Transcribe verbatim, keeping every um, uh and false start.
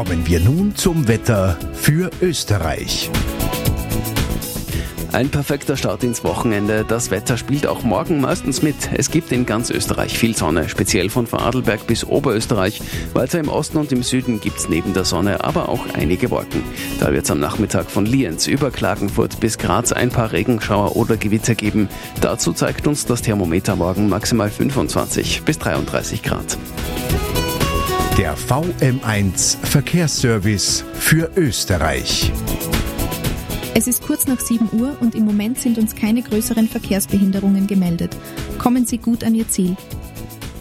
Kommen wir nun zum Wetter für Österreich. Ein perfekter Start ins Wochenende. Das Wetter spielt auch morgen meistens mit. Es gibt in ganz Österreich viel Sonne, speziell von Vorarlberg bis Oberösterreich. Weiter im Osten und im Süden gibt's neben der Sonne aber auch einige Wolken. Da wird's am Nachmittag von Lienz über Klagenfurt bis Graz ein paar Regenschauer oder Gewitter geben. Dazu zeigt uns das Thermometer morgen maximal fünfundzwanzig bis dreiunddreißig Grad. Der V M eins Verkehrsservice für Österreich. Es ist kurz nach sieben Uhr und im Moment sind uns keine größeren Verkehrsbehinderungen gemeldet. Kommen Sie gut an Ihr Ziel.